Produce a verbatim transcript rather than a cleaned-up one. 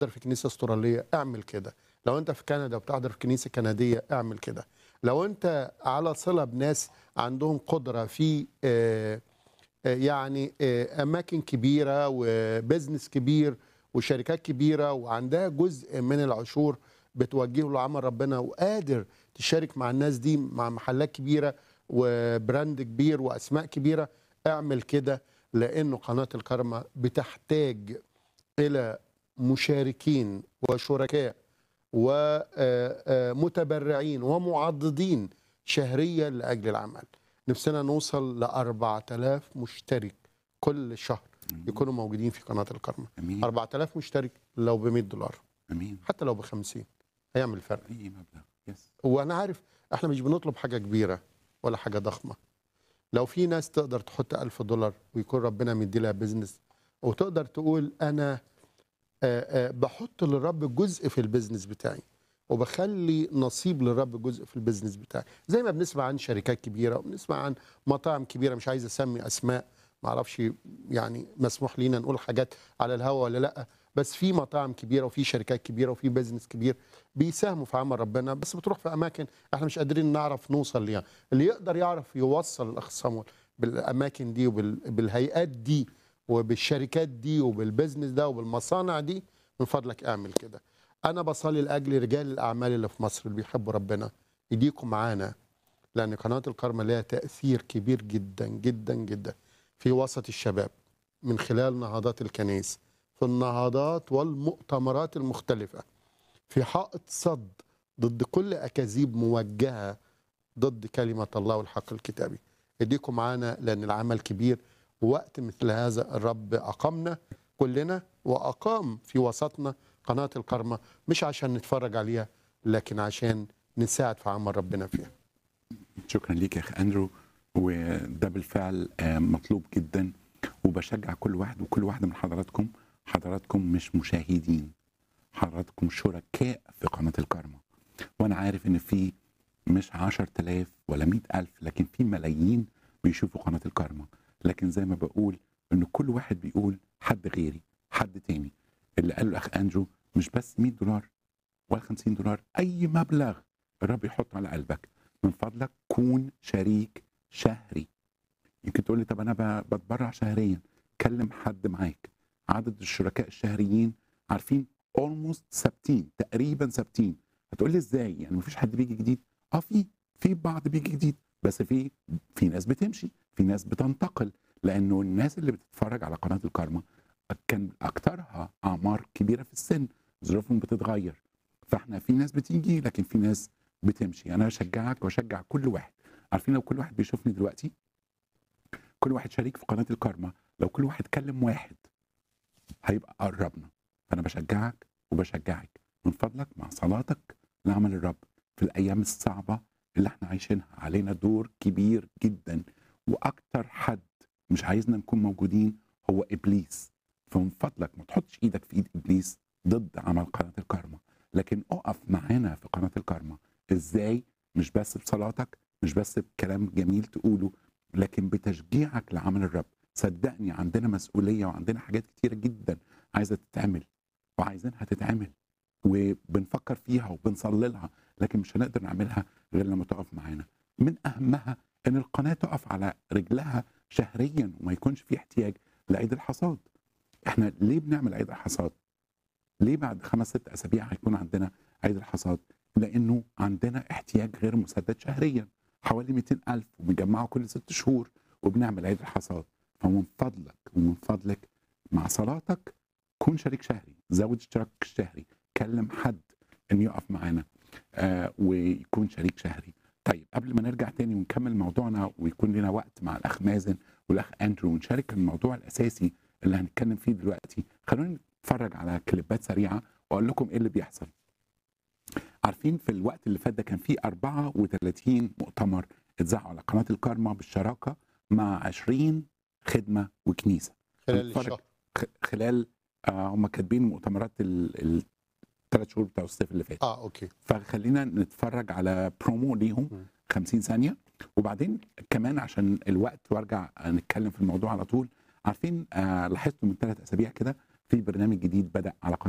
في كنيسة استرالية اعمل كده. لو انت في كندا وبتحضر في كنيسة كندية اعمل كده. لو انت على صلة بناس عندهم قدرة في آه، آه، يعني آه، اماكن كبيرة وبزنس كبير وشركات كبيرة وعندها جزء من العشور بتوجهه لعمل ربنا وقادر تشارك مع الناس دي مع محلات كبيرة وبراند كبير واسماء كبيرة، اعمل كده. لانه قناة الكرمة بتحتاج الى مشاركين وشركاء ومتبرعين ومعضدين شهريا لاجل العمل. نفسنا نوصل ل أربعة آلاف مشترك كل شهر يكونوا موجودين في قناه الكرمة. امين أربعة آلاف مشترك لو ب مية دولار، امين حتى لو ب خمسين هيعمل فرق. اي مبلغ. يس وانا عارف احنا مش بنطلب حاجه كبيره ولا حاجه ضخمه. لو في ناس تقدر تحط ألف دولار ويكون ربنا مدي لها بيزنس وتقدر تقول انا آه، آه، بحط للرب جزء في البيزنس بتاعي وبخلي نصيب للرب جزء في البيزنس بتاعي، زي ما بنسمع عن شركات كبيره وبنسمع عن مطاعم كبيره. مش عايز اسمي اسماء، ما اعرفش يعني مسموح لينا نقول حاجات على الهوا ولا لا، بس في مطاعم كبيره وفي شركات كبيره وفي بيزنس كبير بيساهموا في عمل ربنا، بس بتروح في اماكن احنا مش قادرين نعرف نوصل ليها. اللي يقدر يعرف يوصل الاخ صامويل بالاماكن دي وبالهيئات دي وبالشركات دي وبالبزنس ده وبالمصانع دي، من فضلك اعمل كده. انا بصلي لاجل رجال الاعمال اللي في مصر اللي بيحبوا ربنا يديكم معانا، لان قناه الكرمة لها تاثير كبير جدا جدا جدا في وسط الشباب من خلال نهضات الكنائس، في النهضات والمؤتمرات المختلفه، في حائط صد ضد كل اكاذيب موجهه ضد كلمه الله والحق الكتابي. اديكم معانا لان العمل كبير، ووقت مثل هذا الرب اقامنا كلنا واقام في وسطنا قناه الكرمة، مش عشان نتفرج عليها لكن عشان نساعد في عمل ربنا فيها. شكرا ليك يا اخ اندرو، وده بالفعل آه، مطلوب جدا. وبشجع كل واحد وكل واحده من حضراتكم، حضراتكم مش مشاهدين، حضراتكم شركاء في قناه الكرمة. وانا عارف ان في مش عشرة آلاف ولا مئة ألف، لكن في ملايين بيشوفوا قناه الكرمة. لكن زي ما بقول ان كل واحد بيقول حد غيري، حد تاني. اللي قاله الاخ اندرو مش بس مئة دولار ولا خمسين دولار، اي مبلغ الرب يحط على قلبك، من فضلك كون شريك شهري. يمكن تقول لي طب انا ب- بتبرع شهريا. كلم حد معاك. عدد الشركاء الشهريين عارفين اولموست ثابتين، تقريبا ثابتين. هتقول لي ازاي يعني مفيش حد بيجي جديد؟ اه في في بعض بيجي جديد، بس في في ناس بتمشي، في ناس بتنتقل. لانه الناس اللي بتتفرج على قناه الكرمة كان اكثرها اعمار كبيره في السن، ظروفهم بتتغير. فاحنا في ناس بتيجي لكن في ناس بتمشي. انا اشجعك واشجع كل واحد. عارفين لو كل واحد بيشوفني دلوقتي، كل واحد شريك في قناه الكرمة، لو كل واحد كلم واحد هيبقى قربنا. فانا بشجعك وبشجعك من فضلك مع صلاتك لعمل الرب في الايام الصعبه اللي احنا عايشينها. علينا دور كبير جدا، واكتر حد مش عايزنا نكون موجودين هو ابليس. فمن فضلك ما تحطش ايدك في ايد ابليس ضد عمل قناه الكرمة، لكن اقف معانا في قناه الكرمة. ازاي؟ مش بس بصلاتك، مش بس بكلام جميل تقوله، لكن بتشجيعك لعمل الرب. صدقني عندنا مسؤوليه وعندنا حاجات كتيره جدا عايزه تتعمل وعايزينها تتعمل وبنفكر فيها وبنصلي لها، لكن مش هنقدر نعملها غير لما تقف معانا. من اهمها ان القناه تقف على رجلها شهريا وما يكونش في احتياج لعيد الحصاد. احنا ليه بنعمل عيد الحصاد؟ ليه بعد خمس ست اسابيع هيكون عندنا عيد الحصاد؟ لانه عندنا احتياج غير مسدد شهريا حوالي مئتين ألف، وبنجمعه كل ست شهور وبنعمل عيد الحصاد. فمن فضلك ومن فضلك مع صلاتك كون شريك شهري، زود اشتراكك الشهري، كلم حد انه يقف معانا آه ويكون شريك شهري. طيب قبل ما نرجع تاني ونكمل موضوعنا ويكون لنا وقت مع الاخ مازن والاخ اندرو ونشارك الموضوع الاساسي اللي هنتكلم فيه دلوقتي، خلونا نتفرج على كليبات سريعه واقول لكم ايه اللي بيحصل. عارفين في الوقت اللي فات ده كان في أربعة وثلاثين مؤتمر اتذاعوا على قناه الكرمة بالشراكه مع عشرين خدمه وكنيسه خلال هنتفرج الشهر. خ- خلال آه هم كاتبين مؤتمرات الثلاث شهور بتاع الصيف اللي فات. اه اوكي. فخلينا نتفرج على برومو ليهم م. خمسين ثانيه، وبعدين كمان عشان الوقت وارجع نتكلم في الموضوع على طول. عارفين آه لاحظتوا من ثلاث اسابيع كده في برنامج جديد بدا على قناه